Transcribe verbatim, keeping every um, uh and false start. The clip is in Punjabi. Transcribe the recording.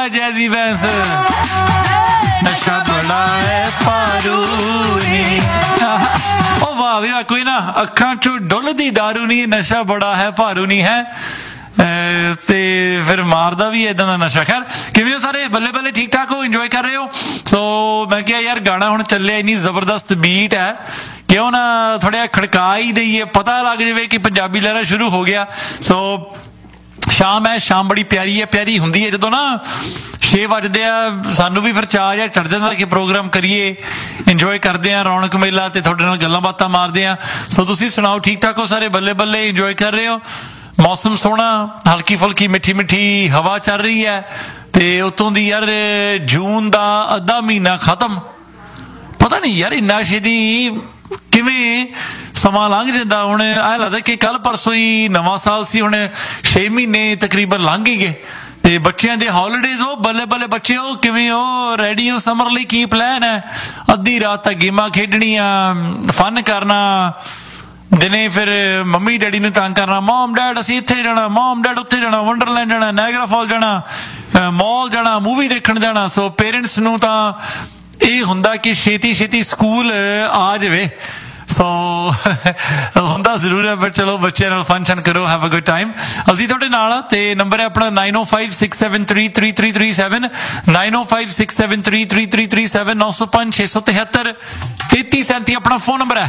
जैजी बैंस नशा बड़ा है पारू नी ओ वाह भी वाह कोई ना अखां चों डुलदी दारू नहीं नशा बड़ा है भारू नहीं है ਤੇ ਫਿਰ ਮਾਰਦਾ ਵੀ ਇਦਾਂ ਦਾ ਨਸ਼ਾ। ਖੈਰ ਕਿਵੇਂ ਹੋ ਸਾਰੇ ਬੱਲੇ ਬੱਲੇ ਠੀਕ ਠਾਕ ਹੋ ਇੰਜੋਏ ਕਰ ਰਹੇ ਹੋ। ਸੋ ਮੈਂ ਕਿਹਾ ਯਾਰ ਗਾਣਾ ਹੁਣ ਚੱਲਿਆ ਇੰਨੀ ਜ਼ਬਰਦਸਤ ਬੀਟ ਹੈ ਕਿਉਂ ਨਾ ਥੋੜ੍ਹਾ ਖੜਕਾ ਹੀ ਦਈਏ ਪਤਾ ਲੱਗ ਜਾਵੇ ਕਿ ਪੰਜਾਬੀ ਲਹਿਰਾ ਸ਼ੁਰੂ ਹੋ ਗਿਆ। ਸੋ ਸ਼ਾਮ ਹੈ ਸ਼ਾਮ ਬੜੀ ਪਿਆਰੀ ਹੈ ਪਿਆਰੀ ਹੁੰਦੀ ਹੈ ਜਦੋਂ ਨਾ ਛੇ ਵੱਜਦੇ ਆ ਸਾਨੂੰ ਵੀ ਫਿਰ ਚਾਅ ਜਿਹਾ ਚੜ੍ਹ ਜਾਂਦਾ ਕਿ ਪ੍ਰੋਗਰਾਮ ਕਰੀਏ ਇੰਜੋਏ ਕਰਦੇ ਹਾਂ ਰੌਣਕ ਮੇਲਾ ਤੇ ਤੁਹਾਡੇ ਨਾਲ ਗੱਲਾਂ ਬਾਤਾਂ ਮਾਰਦੇ ਹਾਂ। ਸੋ ਤੁਸੀਂ ਸੁਣਾਓ ਠੀਕ ਠਾਕ ਹੋ ਸਾਰੇ ਬੱਲੇ ਬੱਲੇ ਇੰਜੋਏ ਕਰ ਰਹੇ ਹੋ। मौसम सोहना हल्की फुल्की मिठी मिठी हवा चल रही है ते उतों दी यार जून दा अद्धा महीना खत्म पता नहीं यार इन्ना छेती किवें समा लंघ जांदा। हुण ऐ लगदा कि कल परसों ही नवां साल सी हुण छे महीने तकरीबन लंघ ही गए ते बच्चों के हॉलीडेज हो बल्ले बल्ले बच्चे हो किवें हो रेडी हो समर लई की प्लान है। अद्धी रात तक गेमां खेडणियां फन करना दिने फिर मम्मी डैडी ने तंग करना मॉम डैड असीं इत्थे जाना मॉम डैड उत्थे जाना वंडरलैंड जाना नायगरा फॉल जाना मॉल जाना मूवी देखण जाना। सो पेरेंट्स नूं तां ਇਹ ਹੁੰਦਾ कि छेती छेती स्कूल आ जाए। सो ਹੁੰਦਾ ਜ਼ਰੂਰ ਹੈ ਬਟ ਚਲੋ ਬੱਚਿਆਂ ਨਾਲ ਫਨ ਸ਼ਨ ਕਰੋ ਹੈਵ ਅ ਗੁੱਡ ਟਾਈਮ। ਅਸੀਂ ਤੁਹਾਡੇ ਨਾਲ ਤੇ ਨੰਬਰ ਹੈ ਆਪਣਾ ਨਾਈਨ ਓ five six seven three three three three seven nine ਓ five six seven three three three three seven ਨੌ ਸੌ ਪੰਜ ਛੇ ਸੌ ਤਿਹੱਤਰ ਤੇਤੀ ਸੈਂਤੀ ਆਪਣਾ ਫੋਨ ਨੰਬਰ ਹੈ।